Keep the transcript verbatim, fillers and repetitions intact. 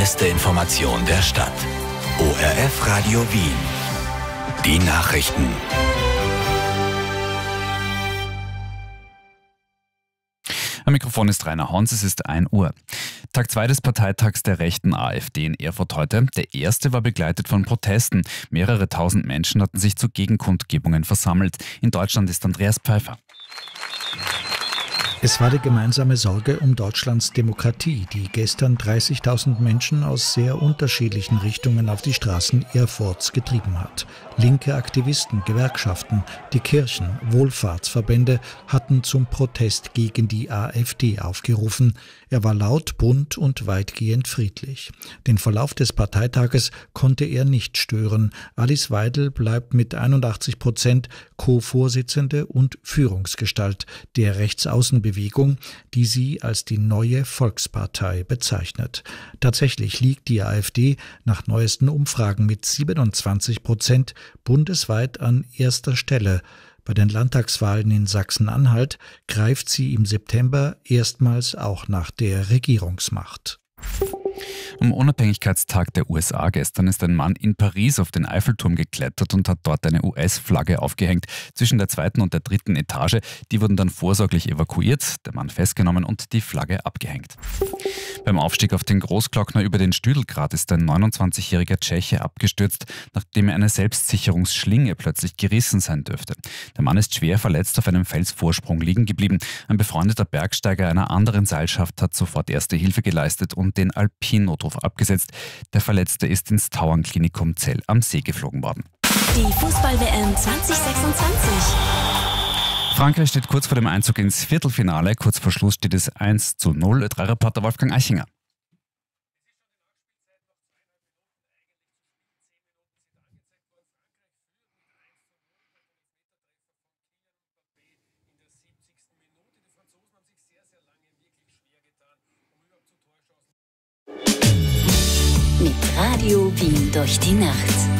beste Information der Stadt. O R F Radio Wien. Die Nachrichten. Am Mikrofon ist Rainer Hons, es ist ein Uhr. Tag zwei des Parteitags der rechten AfD in Erfurt heute. Der erste war begleitet von Protesten. Mehrere tausend Menschen hatten sich zu Gegenkundgebungen versammelt. In Deutschland ist Andreas Pfeiffer. Es war die gemeinsame Sorge um Deutschlands Demokratie, die gestern dreißigtausend Menschen aus sehr unterschiedlichen Richtungen auf die Straßen Erfurts getrieben hat. Linke Aktivisten, Gewerkschaften, die Kirchen, Wohlfahrtsverbände hatten zum Protest gegen die AfD aufgerufen. Er war laut, bunt und weitgehend friedlich. Den Verlauf des Parteitages konnte er nicht stören. Alice Weidel bleibt mit einundachtzig Prozent Co-Vorsitzende und Führungsgestalt der Rechtsaußenbewegung, die sie als die neue Volkspartei bezeichnet. Tatsächlich liegt die AfD nach neuesten Umfragen mit siebenundzwanzig Prozent bundesweit an erster Stelle. Bei den Landtagswahlen in Sachsen-Anhalt greift sie im September erstmals auch nach der Regierungsmacht. Am Unabhängigkeitstag der U S A gestern ist ein Mann in Paris auf den Eiffelturm geklettert und hat dort eine U S-Flagge aufgehängt. Zwischen der zweiten und der dritten Etage. Die wurden dann vorsorglich evakuiert, der Mann festgenommen und die Flagge abgehängt. Beim Aufstieg auf den Großglockner über den Stüdelgrat ist ein neunundzwanzigjähriger Tscheche abgestürzt, nachdem eine Selbstsicherungsschlinge plötzlich gerissen sein dürfte. Der Mann ist schwer verletzt auf einem Felsvorsprung liegen geblieben. Ein befreundeter Bergsteiger einer anderen Seilschaft hat sofort erste Hilfe geleistet und den Alpin-Notruf abgesetzt. Der Verletzte ist ins Tauernklinikum Zell am See geflogen worden. Die Fußball-W M zwanzig sechsundzwanzig. Frankreich steht kurz vor dem Einzug ins Viertelfinale. Kurz vor Schluss steht es eins zu null. Drei Reporter Wolfgang Eichinger. Mit Radio Wien durch die Nacht.